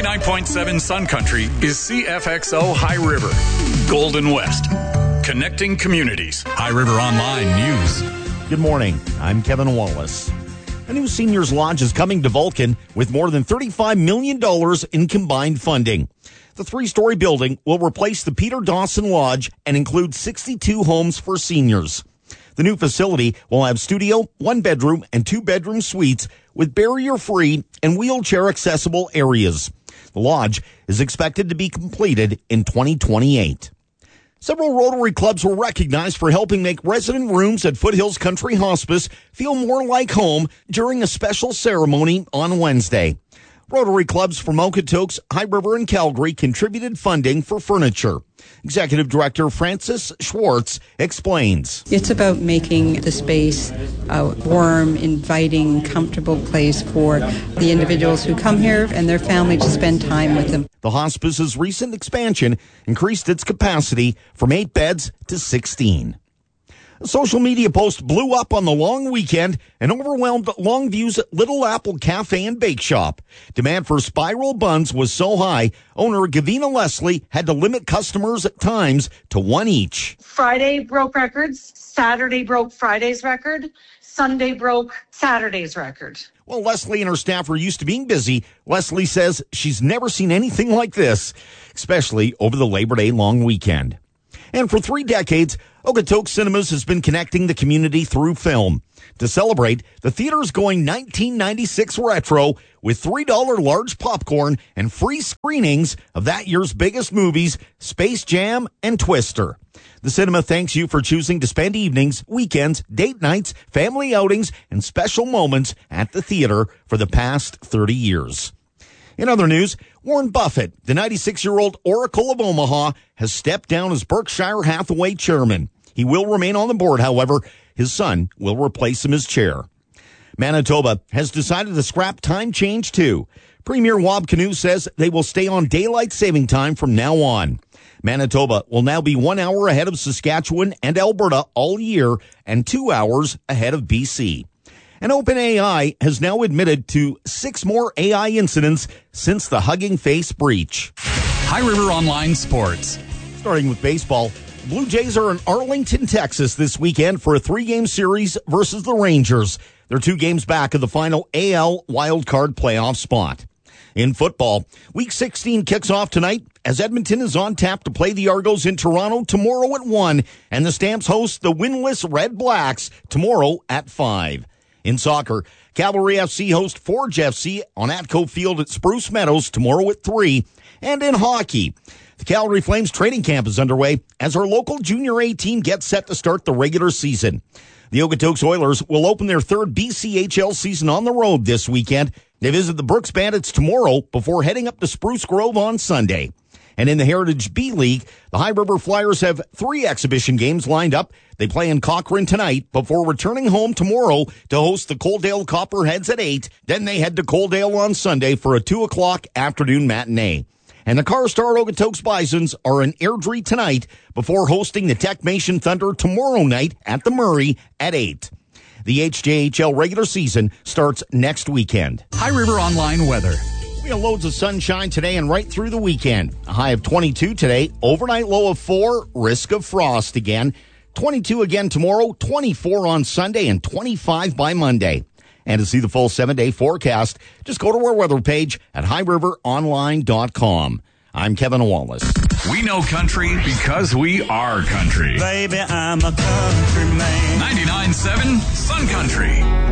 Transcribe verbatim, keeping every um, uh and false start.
ninety-nine point seven Sun Country is C F X O High River, Golden West, connecting communities. High River Online News. Good morning. I'm Kevin Wallace. A new seniors lodge is coming to Vulcan with more than thirty-five million dollars in combined funding. The three-story building will replace the Peter Dawson Lodge and include sixty-two homes for seniors. The new facility will have studio, one-bedroom, and two-bedroom suites with barrier-free and wheelchair-accessible areas. The lodge is expected to be completed in twenty twenty-eight. Several Rotary clubs were recognized for helping make resident rooms at Foothills Country Hospice feel more like home during a special ceremony on Wednesday. Rotary clubs from Okotoks, High River, and Calgary contributed funding for furniture. Executive Director Frances Schwartz explains. It's about making the space a warm, inviting, comfortable place for the individuals who come here and their family to spend time with them. The hospice's recent expansion increased its capacity from eight beds to sixteen. A social media post blew up on the long weekend and overwhelmed Longview's Little Apple Cafe and Bake Shop. Demand for spiral buns was so high, owner Gavina Leslie had to limit customers at times to one each. Friday broke records, Saturday broke Friday's record, Sunday broke Saturday's record. Well, Leslie and her staff are used to being busy. Leslie says she's never seen anything like this, especially over the Labor Day long weekend. And for three decades, Okotoks Cinemas has been connecting the community through film. To celebrate, the theater is going nineteen ninety-six retro with three dollars large popcorn and free screenings of that year's biggest movies, Space Jam and Twister. The cinema thanks you for choosing to spend evenings, weekends, date nights, family outings, and special moments at the theater for the past thirty years. In other news, Warren Buffett, the ninety-six-year-old Oracle of Omaha, has stepped down as Berkshire Hathaway chairman. He will remain on the board, however. His son will replace him as chair. Manitoba has decided to scrap time change, too. Premier Wab Kinew says they will stay on daylight saving time from now on. Manitoba will now be one hour ahead of Saskatchewan and Alberta all year and two hours ahead of B C. And OpenAI has now admitted to six more A I incidents since the Hugging Face breach. High River Online Sports. Starting with baseball, Blue Jays are in Arlington, Texas this weekend for a three-game series versus the Rangers. They're two games back of the final A L wildcard playoff spot. In football, Week sixteen kicks off tonight as Edmonton is on tap to play the Argos in Toronto tomorrow at one, and the Stamps host the winless Red Blacks tomorrow at five. In soccer, Cavalry F C host Forge F C on Atco Field at Spruce Meadows tomorrow at three. And in hockey, the Calgary Flames training camp is underway as our local Junior A team gets set to start the regular season. The Okotoks Oilers will open their third B C H L season on the road this weekend. They visit the Brooks Bandits tomorrow before heading up to Spruce Grove on Sunday. And in the Heritage B League, the High River Flyers have three exhibition games lined up. They play in Cochrane tonight before returning home tomorrow to host the Coaldale Copperheads at eight. Then they head to Coaldale on Sunday for a two o'clock afternoon matinee. And the Carstar Okotoks Bisons are in Airdrie tonight before hosting the Techmation Thunder tomorrow night at the Murray at eight. The H J H L regular season starts next weekend. High River Online Weather. We have loads of sunshine today and right through the weekend. A high of twenty-two today, overnight low of four, risk of frost again. twenty-two again tomorrow, twenty-four on Sunday, and twenty-five by Monday. And to see the full seven-day forecast, just go to our weather page at high river online dot com. I'm Kevin Wallace. We know country because we are country. Baby, I'm a country man. ninety-nine point seven Sun Country.